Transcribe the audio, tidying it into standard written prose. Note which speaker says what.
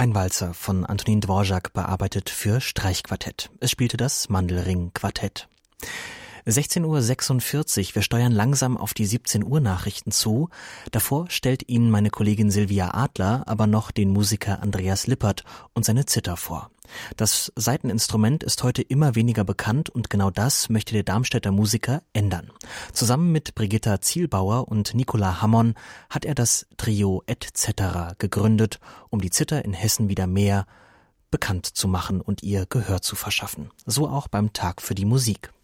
Speaker 1: Ein Walzer von Antonin Dvorak bearbeitet für Streichquartett. Es spielte das Mandelring-Quartett. 16:46 Uhr, wir steuern langsam auf die 17 Uhr Nachrichten zu. Davor stellt Ihnen meine Kollegin Silvia Adler aber noch den Musiker Andreas Lippert und seine Zither vor. Das Saiteninstrument ist heute immer weniger bekannt und genau das möchte der Darmstädter Musiker ändern. Zusammen mit Brigitta Zielbauer und Nicola Hammon hat er das Trio etc. gegründet, um die Zither in Hessen wieder mehr bekannt zu machen und ihr Gehör zu verschaffen. So auch beim Tag für die Musik.